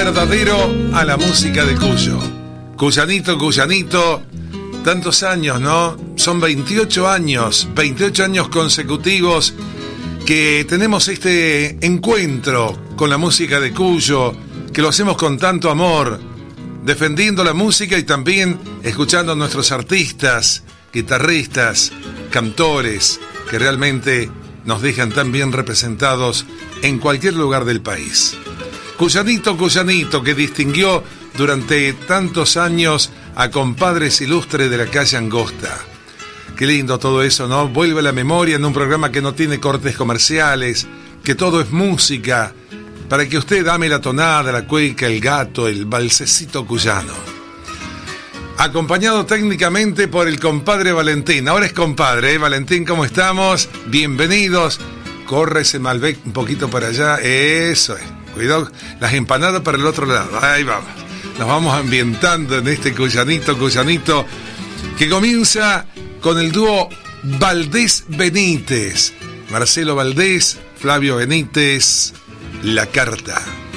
verdadero a la música de Cuyo. Cuyanito, Cuyanito, tantos años, ¿no? Son 28 años consecutivos que tenemos este encuentro con la música de Cuyo, que lo hacemos con tanto amor, defendiendo la música y también escuchando a nuestros artistas, guitarristas, cantores, que realmente nos dejan tan bien representados en cualquier lugar del país. Cuyanito, Cuyanito, que distinguió durante tantos años a compadres ilustres de la calle Angosta. Qué lindo todo eso, ¿no? Vuelve a la memoria en un programa que no tiene cortes comerciales, que todo es música, para que usted ame la tonada, la cueca, el gato, el balsecito cuyano. Acompañado técnicamente por el compadre Valentín. Ahora es compadre, ¿eh? Valentín, ¿cómo estamos? Bienvenidos. Corre ese Malbec un poquito para allá. Eso es. Cuidado, las empanadas para el otro lado. Ahí vamos. Nos vamos ambientando en este Cuyanito, Cuyanito, que comienza con el dúo Valdés Benítez. Marcelo Valdés, Flavio Benítez, La Carta.